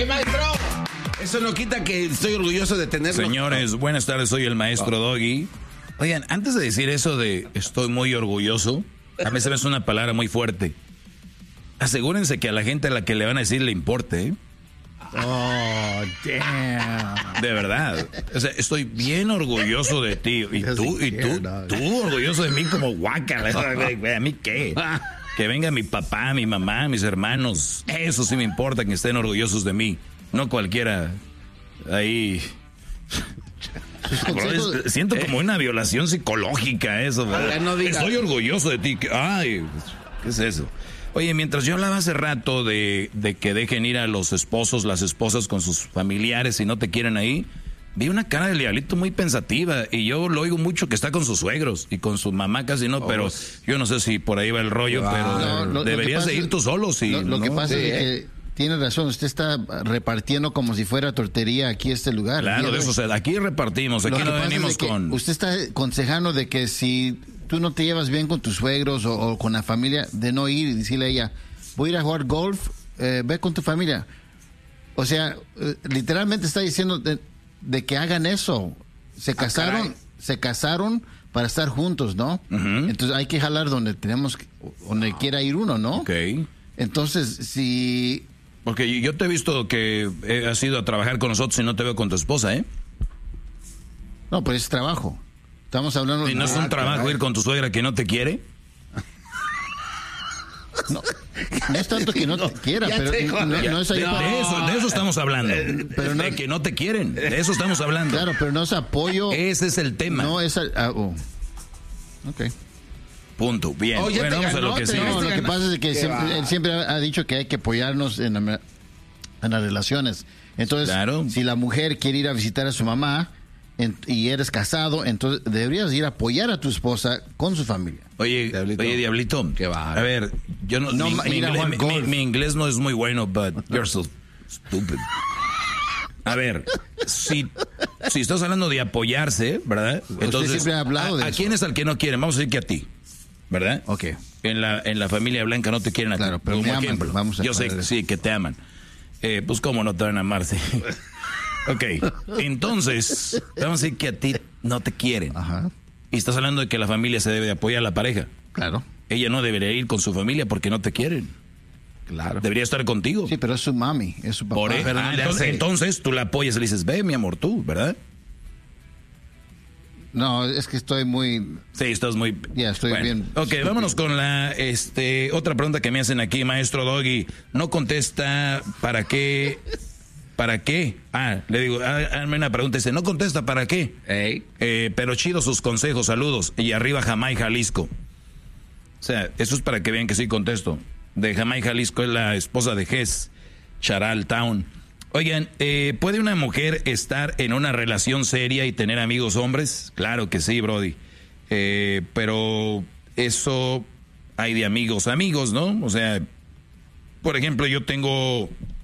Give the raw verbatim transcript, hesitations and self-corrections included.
¡Eh, maestro! Eso no quita que estoy orgulloso de tenerlo. Señores, buenas tardes, soy el maestro Doggy. Oigan, antes de decir eso de estoy muy orgulloso, a mí se me hace una palabra muy fuerte. Asegúrense que a la gente a la que le van a decir le importe, ¿eh? Oh, damn. De verdad. O sea, estoy bien orgulloso de ti. Y tú, y tú, tú orgulloso de mí como guácala. ¿A mí qué? Que venga mi papá, mi mamá, mis hermanos. Eso sí me importa, que estén orgullosos de mí. No cualquiera ahí. Bro, es, siento como una violación psicológica eso. No estoy orgulloso de ti. Ay, ¿qué es eso? Oye, mientras yo hablaba hace rato de, de que dejen ir a los esposos, las esposas con sus familiares si no te quieren ahí, vi una cara del diablito muy pensativa y yo lo oigo mucho que está con sus suegros y con su mamá casi no, oh, pero yo no sé si por ahí va el rollo, wow. pero no, lo, deberías lo de ir tú solo. Si, lo, lo ¿no? que pasa sí. es que tiene razón, usted está repartiendo como si fuera tortería aquí este lugar. Claro, de eso, o sea, aquí repartimos, aquí no venimos es que con... Usted está aconsejando de que si tú no te llevas bien con tus suegros o, o con la familia, de no ir y decirle a ella, voy a ir a jugar golf, eh, ve con tu familia. O sea, eh, literalmente está diciendo de, de que hagan eso. Se casaron, ah, se casaron para estar juntos, ¿no? Uh-huh. Entonces hay que jalar donde tenemos, donde quiera ir uno, ¿no? Ok. Entonces, si... Porque yo te he visto que has ido a trabajar con nosotros y no te veo con tu esposa, ¿eh? No, pues es trabajo. Estamos hablando... ¿Y no de... es un trabajo ir con tu suegra que no te quiere? No, no es tanto que no te quiera, pero no, no es ahí de, para... de eso, de eso estamos hablando. Pero no, de que no te quieren, de eso estamos hablando. Claro, pero no es apoyo. Ese es el tema. No es... Ah, oh. Ok. Punto. Bien. Oh, bueno, vamos ganó, a lo que sigue. No, lo que pasa es que siempre, él siempre ha dicho que hay que apoyarnos en, la, en las relaciones. Entonces, claro. Si la mujer quiere ir a visitar a su mamá en, y eres casado, entonces deberías ir a apoyar a tu esposa con su familia. Oye, Diablito. Oye, Diablito. ¿Qué va? A ver, yo no, no mi, mi, inglés, mi, mi inglés no es muy bueno, but you're so stupid. A ver, si, si estás hablando de apoyarse, ¿verdad? Entonces, usted siempre ha hablado de ¿a, eso. ¿a quién es al que no quieren? Vamos a decir que a ti, ¿verdad? Ok. En la, en la familia blanca no te quieren a ti. Claro, pero como me aman, ejemplo. Vamos a Yo sé, sí, que te aman. Eh, pues cómo no te van a amar, sí. Ok, entonces, vamos a decir que a ti no te quieren. Ajá. Y estás hablando de que la familia se debe de apoyar a la pareja. Claro. Ella no debería ir con su familia porque no te quieren. Claro. Debería estar contigo. Sí, pero es su mami, es su papá. Por pero ah, no entonces, entonces tú la apoyas y le dices, ve mi amor, tú, ¿verdad? No, es que estoy muy... Sí, estás muy... Ya, yeah, estoy bueno, bien. Ok, estúpido. Vámonos con la este otra pregunta que me hacen aquí, maestro Doggy. No contesta para qué... ¿Para qué? Ah, le digo, hazme una pregunta. Dice, no contesta para qué. Hey. Eh, pero chido sus consejos, saludos. Y arriba Jamay, Jalisco. O sea, eso es para que vean que sí contesto. De Jamay, Jalisco es la esposa de Ges, Charal Town. Oigan, eh, ¿puede una mujer estar en una relación seria y tener amigos hombres? Claro que sí, Brody. Eh, pero eso hay de amigos, amigos, ¿no? O sea, por ejemplo, yo tengo